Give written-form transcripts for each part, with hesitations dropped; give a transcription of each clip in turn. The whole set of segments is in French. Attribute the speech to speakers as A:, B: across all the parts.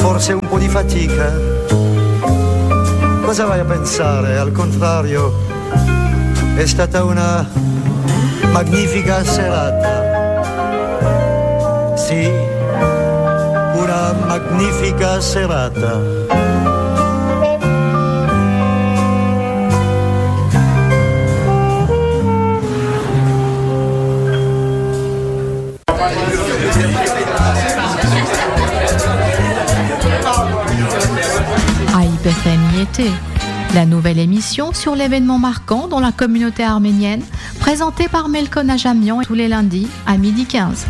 A: forse un po' di fatica. Cosa vai a pensare? Al contrario, è stata una magnifica serata. Sì, una magnifica serata.
B: AIP-FM y était. La nouvelle émission sur l'événement marquant dans la communauté arménienne, présentée par Melkon Ajamian tous les lundis à 12h15.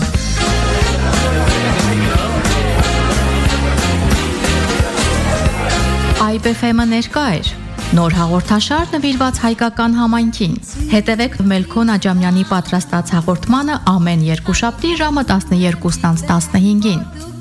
B: AIP-FM-ը ներկա էր։ Նոր հաղորդաշար նվիրված հայկական համայնքին։ Հետևեք Մելքոն Աջամյանի պատրաստած հաղորդմանը ամեն երկուշաբթի ժամը 12:15-ին։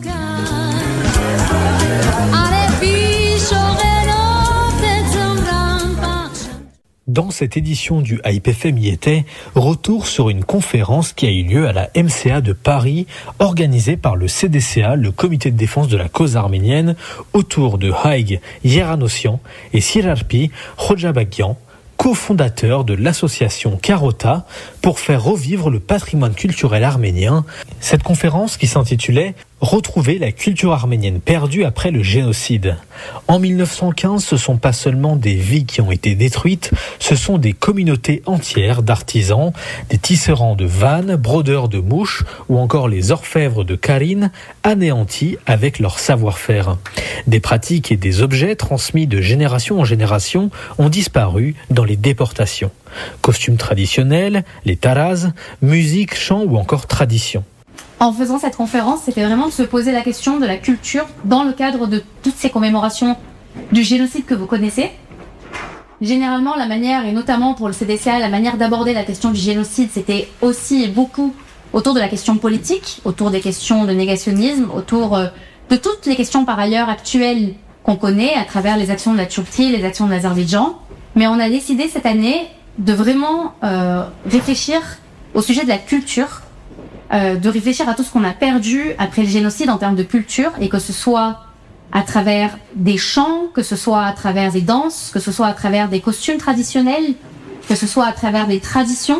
C: Dans cette édition du AIP-FM y était, retour sur une conférence qui a eu lieu à la MCA de Paris, organisée par le CDCA, le Comité de défense de la cause arménienne, autour de Haïg Yeranossian et Sirarpi Khojabakian, cofondateur de l'association Carota, pour faire revivre le patrimoine culturel arménien. Cette conférence qui s'intitulait « Retrouver la culture arménienne perdue après le génocide ». En 1915, ce ne sont pas seulement des vies qui ont été détruites, ce sont des communautés entières d'artisans, des tisserands de vannes, brodeurs de mouches ou encore les orfèvres de Karine, anéantis avec leur savoir-faire. Des pratiques et des objets transmis de génération en génération ont disparu dans les déportations. Costumes traditionnels, les taras, musique, chant ou encore tradition.
D: En faisant cette conférence, c'était vraiment de se poser la question de la culture dans le cadre de toutes ces commémorations du génocide que vous connaissez. Généralement, la manière, et notamment pour le CDCA, la manière d'aborder la question du génocide, c'était aussi beaucoup autour de la question politique, autour des questions de négationnisme, autour de toutes les questions par ailleurs actuelles qu'on connaît à travers les actions de la Turquie, les actions de l'Azerbaïdjan. Mais on a décidé cette année de vraiment réfléchir au sujet de la culture, de réfléchir à tout ce qu'on a perdu après le génocide en termes de culture, et que ce soit à travers des chants, que ce soit à travers des danses, que ce soit à travers des costumes traditionnels, que ce soit à travers des traditions.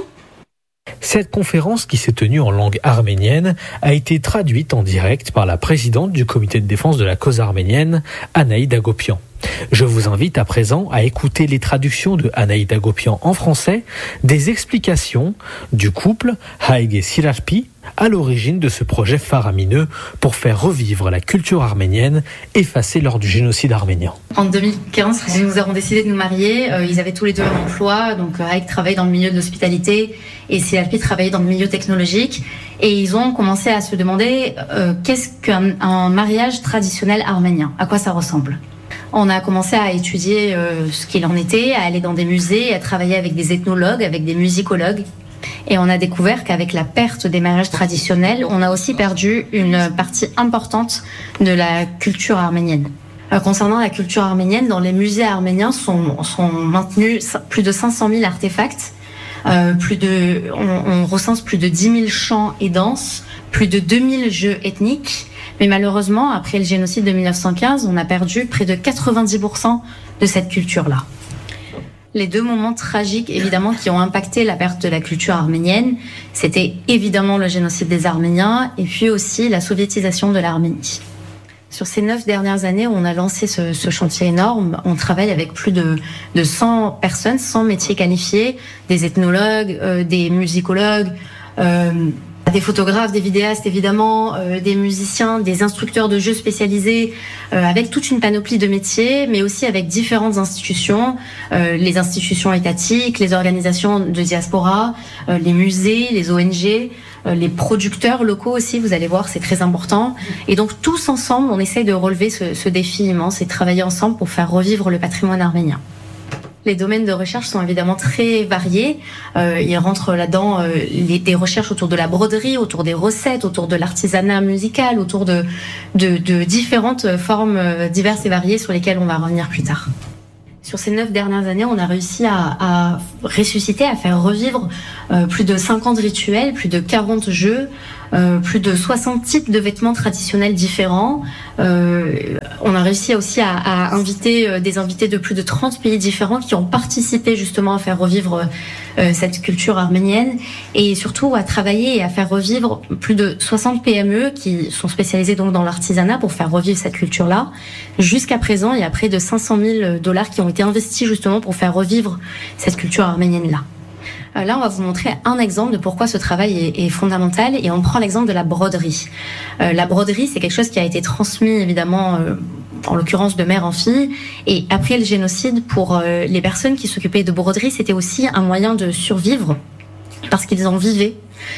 C: Cette conférence, qui s'est tenue en langue arménienne, a été traduite en direct par la présidente du comité de défense de la cause arménienne, Anaïd Agopian. Je vous invite à présent à écouter les traductions de Anaïd Agopian en français, des explications du couple Haïg et Sirarpi à l'origine de ce projet faramineux pour faire revivre la culture arménienne effacée lors du génocide arménien.
D: En 2015, nous avons décidé de nous marier. Ils avaient tous les deux un emploi. Donc Haïg travaillait dans le milieu de l'hospitalité et Sirarpi travaillait dans le milieu technologique. Et ils ont commencé à se demander qu'est-ce qu'un mariage traditionnel arménien, à quoi ça ressemble. On a commencé à étudier ce qu'il en était, à aller dans des musées, à travailler avec des ethnologues, avec des musicologues. Et on a découvert qu'avec la perte des mariages traditionnels, on a aussi perdu une partie importante de la culture arménienne. Concernant la culture arménienne, dans les musées arméniens sont maintenus plus de 500 000 artefacts. On recense plus de 10 000 chants et danses, plus de 2000 jeux ethniques. Mais malheureusement, après le génocide de 1915, on a perdu près de 90% de cette culture-là. Les deux moments tragiques, évidemment, qui ont impacté la perte de la culture arménienne, c'était évidemment le génocide des Arméniens et puis aussi la soviétisation de l'Arménie. Sur ces 9 dernières années où on a lancé ce chantier énorme, on travaille avec plus de 100 personnes, 100 métiers qualifiés, des ethnologues, des musicologues, des photographes, des vidéastes évidemment, des musiciens, des instructeurs de jeux spécialisés, avec toute une panoplie de métiers, mais aussi avec différentes institutions, les institutions étatiques, les organisations de diaspora, les musées, les ONG, les producteurs locaux aussi, vous allez voir, c'est très important. Et donc tous ensemble, on essaye de relever ce défi immense et de travailler ensemble pour faire revivre le patrimoine arménien. Les domaines de recherche sont évidemment très variés. Il rentre là-dedans des recherches autour de la broderie, autour des recettes, autour de l'artisanat musical, autour de différentes formes diverses et variées sur lesquelles on va revenir plus tard. Sur ces 9 dernières années, on a réussi à ressusciter, à faire revivre plus de 50 rituels, plus de 40 jeux, plus de 60 types de vêtements traditionnels différents. On a réussi aussi à inviter des invités de plus de 30 pays différents qui ont participé justement à faire revivre cette culture arménienne, et surtout à travailler et à faire revivre plus de 60 PME qui sont spécialisés donc dans l'artisanat pour faire revivre cette culture-là. Jusqu'à présent, il y a près de $500 000 qui ont été investis justement pour faire revivre cette culture arménienne-là. Là, on va vous montrer un exemple de pourquoi ce travail est fondamental, et on prend l'exemple de la broderie. La broderie, c'est quelque chose qui a été transmis évidemment, en l'occurrence de mère en fille, et après le génocide, pour les personnes qui s'occupaient de broderie, c'était aussi un moyen de survivre parce qu'ils en vivaient.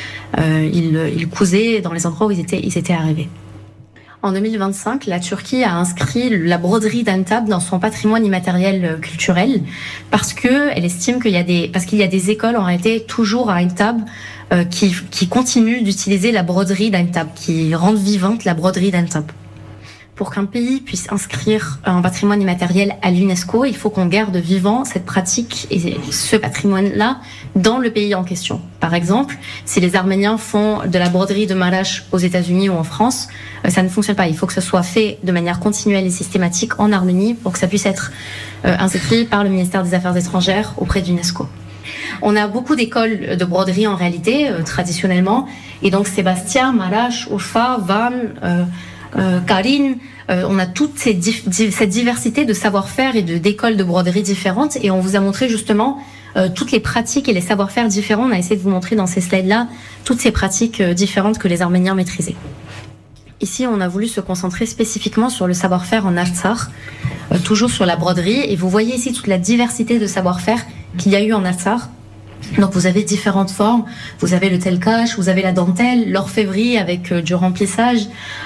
D: Ils cousaient dans les endroits où ils étaient arrivés. En 2025, la Turquie a inscrit la broderie d'Antap dans son patrimoine immatériel culturel parce que elle estime qu'il y a des écoles en réalité toujours à Antap qui continuent d'utiliser la broderie d'Antap, qui rendent vivante la broderie d'Antap. Pour qu'un pays puisse inscrire un patrimoine immatériel à l'UNESCO, il faut qu'on garde vivant cette pratique et ce patrimoine-là dans le pays en question. Par exemple, si les Arméniens font de la broderie de Marash aux États-Unis ou en France, ça ne fonctionne pas. Il faut que ce soit fait de manière continuelle et systématique en Arménie pour que ça puisse être inscrit par le ministère des Affaires étrangères auprès de l'UNESCO. On a beaucoup d'écoles de broderie en réalité, traditionnellement, et donc Sébastien, Marash, Urfa, Van, Karine, on a toute cette diversité de savoir-faire et d'écoles de broderie différentes, et on vous a montré justement toutes les pratiques et les savoir-faire différents. On a essayé de vous montrer dans ces slides-là toutes ces pratiques différentes que les Arméniens maîtrisaient. Ici, on a voulu se concentrer spécifiquement sur le savoir-faire en Artsakh, toujours sur la broderie, et vous voyez ici toute la diversité de savoir-faire qu'il y a eu en Artsakh. Donc vous avez différentes formes, vous avez le telkash, vous avez la dentelle, l'orfèvrerie avec du remplissage,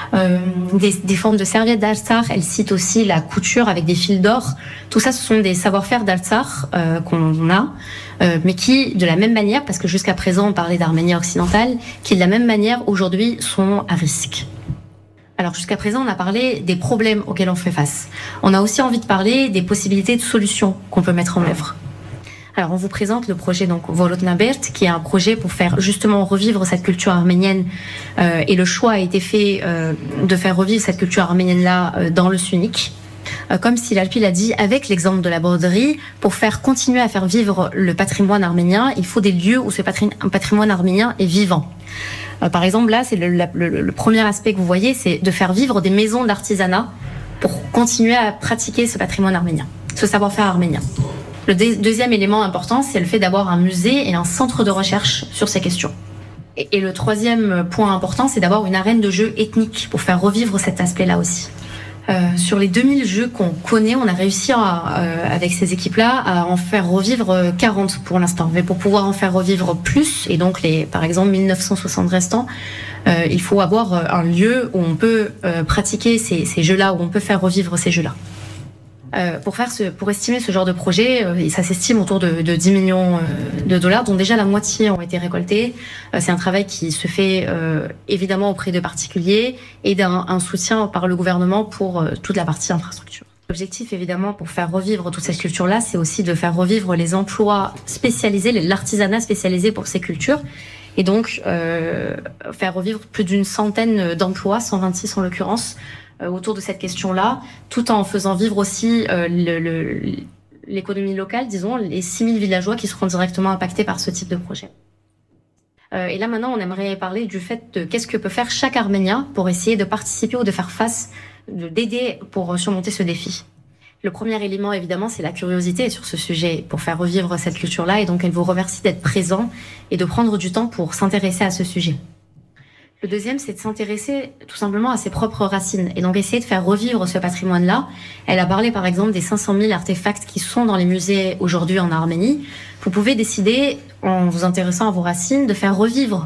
D: des formes de serviettes d'Artsakh. Elle cite aussi la couture avec des fils d'or. Tout ça, ce sont des savoir-faire d'Artsakh qu'on a, mais qui, de la même manière, parce que jusqu'à présent on parlait d'Arménie occidentale, qui de la même manière aujourd'hui sont à risque. Alors jusqu'à présent, on a parlé des problèmes auxquels on fait face. On a aussi envie de parler des possibilités de solutions qu'on peut mettre en œuvre. Alors, on vous présente le projet donc Volotnabert, qui est un projet pour faire justement revivre cette culture arménienne. Et le choix a été fait de faire revivre cette culture arménienne-là dans le Sunnique. Comme Silalpi l'a dit, avec l'exemple de la broderie, pour faire continuer à faire vivre le patrimoine arménien, il faut des lieux où ce patrimoine arménien est vivant. Par exemple, là, c'est le premier aspect que vous voyez, c'est de faire vivre des maisons d'artisanat pour continuer à pratiquer ce patrimoine arménien, ce savoir-faire arménien. Le deuxième élément important, c'est le fait d'avoir un musée et un centre de recherche sur ces questions. Et le troisième point important, c'est d'avoir une arène de jeux ethnique pour faire revivre cet aspect-là aussi. Sur les 2000 jeux qu'on connaît, on a réussi avec ces équipes-là à en faire revivre 40 pour l'instant. Mais pour pouvoir en faire revivre plus, et donc par exemple 1960 restants, il faut avoir un lieu où on peut pratiquer ces jeux-là, où on peut faire revivre ces jeux-là. Pour estimer ce genre de projet, ça s'estime autour de 10 millions de dollars, dont déjà la moitié ont été récoltés. C'est un travail qui se fait évidemment auprès de particuliers et d'un soutien par le gouvernement pour toute la partie infrastructure. L'objectif, évidemment, pour faire revivre toute cette culture-là, c'est aussi de faire revivre les emplois spécialisés, l'artisanat spécialisé pour ces cultures. Et donc, faire revivre plus d'une centaine d'emplois, 126 en l'occurrence, autour de cette question-là, tout en faisant vivre aussi l'économie locale, disons, les 6000 villageois qui seront directement impactés par ce type de projet. Et là, maintenant, on aimerait parler du fait de qu'est-ce que peut faire chaque Arménien pour essayer de participer ou de faire face, d'aider pour surmonter ce défi. Le premier élément, évidemment, c'est la curiosité sur ce sujet pour faire revivre cette culture-là. Et donc, elle vous remercie d'être présent et de prendre du temps pour s'intéresser à ce sujet. Le deuxième, c'est de s'intéresser tout simplement à ses propres racines et donc essayer de faire revivre ce patrimoine-là. Elle a parlé par exemple des 500 000 artefacts qui sont dans les musées aujourd'hui en Arménie. Vous pouvez décider, en vous intéressant à vos racines, de faire revivre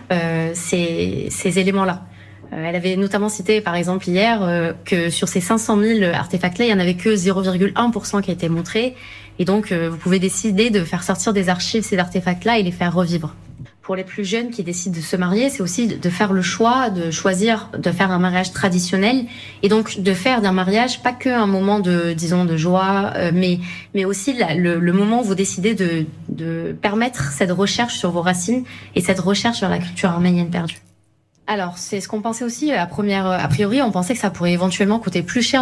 D: ces éléments-là. Elle avait notamment cité par exemple hier que sur ces 500 000 artefacts-là, il n'y en avait que 0,1% qui a été montré. Et donc vous pouvez décider de faire sortir des archives ces artefacts-là et les faire revivre. Pour les plus jeunes qui décident de se marier, c'est aussi de faire le choix, de choisir de faire un mariage traditionnel et donc de faire d'un mariage pas qu'un moment de joie, mais aussi le moment où vous décidez de permettre cette recherche sur vos racines et cette recherche vers la culture arménienne perdue. Alors, c'est ce qu'on pensait aussi a priori, on pensait que ça pourrait éventuellement coûter plus cher